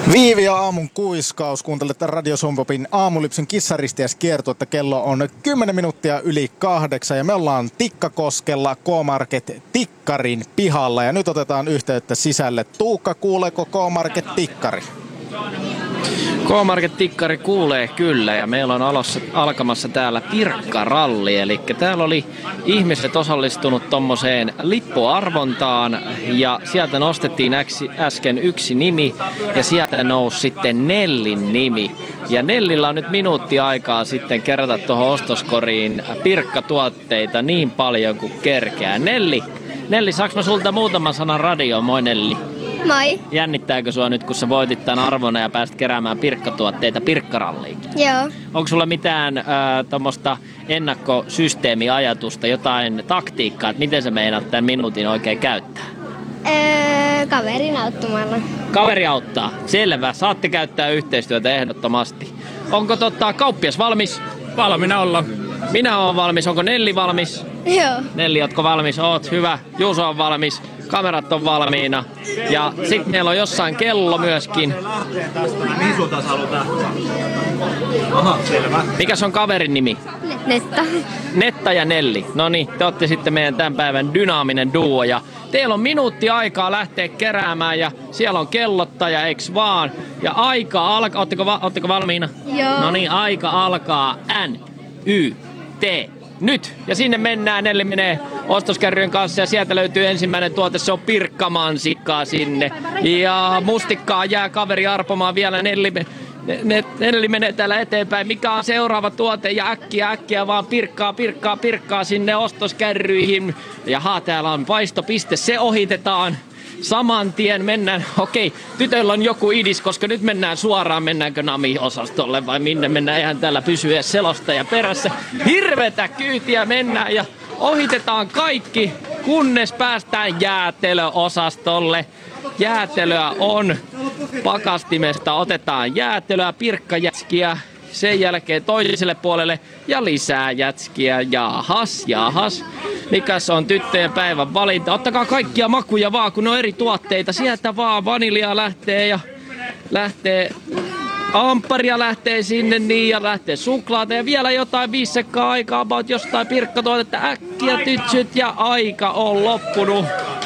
Viivi ja aamun kuiskaus. Kuuntelette Radio Suomi-popin aamulypsyn kissaristiäiskiertuetta. Kello on 10 minuuttia yli 8 ja me ollaan Tikkakoskella K-Market Tikkarin pihalla. Ja nyt otetaan yhteyttä sisälle. Tuukka, kuuleeko K-Market Tikkari? K-Market Tikkari kuulee kyllä ja meillä on alkamassa täällä Pirkkaralli. Eli täällä oli ihmiset osallistunut tommoseen lippuarvontaan ja sieltä nostettiin äsken yksi nimi ja sieltä nousi sitten Nellin nimi. Ja Nellillä on nyt minuutti aikaa sitten kerätä tuohon ostoskoriin pirkkatuotteita niin paljon kuin kerkeää. Nelli, saaks mä sulta muutaman sanan radioon? Moi Nelli. Moi. Jännittääkö sua nyt, kun sä voitit tämän arvona ja pääsit keräämään pirkkatuotteita Pirkkaralliin? Joo. Onko sulla mitään tommoista ennakkosysteemiajatusta, jotain taktiikkaa, että miten sä meinaat tämän minuutin oikein käyttää? Kaverin auttamalla. Kaveri auttaa. Selvä. Saatte käyttää yhteistyötä ehdottomasti. Onko kauppias valmis? Valmiina olla. Minä oon valmis. Onko Nelli valmis? Joo. Nelli, ootko valmis? Oot hyvä. Juuso on valmis. Kamerat on valmiina. Ja sitten meillä on jossain kello myöskin. Mihin sulta halutaan? Aha, selvä. Mikäs on kaverin nimi? Netta. Netta ja Nelli. No niin, te ootte sitten meidän tämän päivän dynaaminen duo. Ja teillä on minuutti aikaa lähteä keräämään ja siellä on kellottaja, eiks vaan? Ja aika alkaa. Ootteko valmiina? Joo. No niin, aika alkaa. N-Y-T. Nyt! Ja sinne mennään, Nelli menee ostoskärryjen kanssa ja sieltä löytyy ensimmäinen tuote, se on pirkkamansikkaa sinne. Ja mustikkaa jää kaveri arpomaan vielä, Nelli menee täällä eteenpäin. Mikä on seuraava tuote ja äkkiä vaan pirkkaa sinne ostoskärryihin. Jaha, täällä on paistopiste, se ohitetaan. Saman tien mennään, okei, tytöllä on joku idis, koska nyt mennään suoraan, mennäänkö Nami-osastolle vai minne mennään, eihän täällä pysyä selostaja perässä. Hirvetä kyytiä mennään ja ohitetaan kaikki, kunnes päästään jäätelöosastolle. Jäätelöä on, pakastimesta otetaan jäätelöä, pirkkajätskiä, sen jälkeen toiselle puolelle ja lisää jätskiä. Jahas. Mikäs on tyttöjen päivän valinta? Ottakaa kaikkia makuja vaan, kun on eri tuotteita. Sieltä vaan vaniljaa lähtee ampparia lähtee sinne niin ja lähtee suklaata ja vielä jotain 5 sekkaa aikaa about jostain pirkkatuotetta. Äkkiä tytsyt ja aika on loppunut.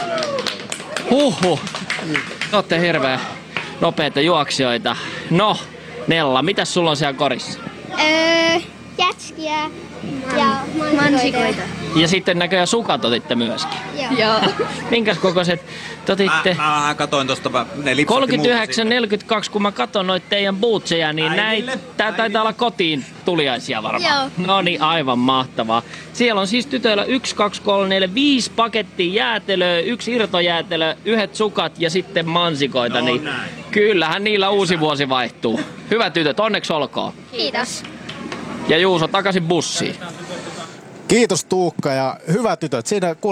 Huhhuh. Ootte hirveän nopeita juoksijoita. No, Nella, mitäs sulla on siellä korissa? Jätskiä ja mansikoita. Ja sitten näköjään sukat otitte myöskin. Joo. Minkäs kokoiset te otitte? Mä vähän katoin tosta, ne lipsahti 39-42, kun mä katon noita teidän bootseja, niin tää taitaa olla kotiin tuliaisia varmaan. Joo. No niin, aivan mahtavaa. Siellä on siis tytöillä 1, 2, 3, 4, 5 pakettia jäätelöä, 1 irtojäätelö, 1 sukat ja sitten mansikoita. No, niin näin. kyllähän niillä uusi vuosi vaihtuu. Hyvä tytöt, onneksi olkoon. Kiitos. Ja Juuso takaisin bussiin. Kiitos Tuukka ja hyvät tytöt. Siinä